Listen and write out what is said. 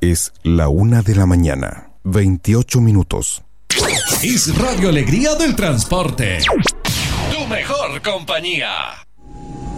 Es la 1:00 a.m, 28 minutos. Es Radio Alegría del Transporte. Tu mejor compañía.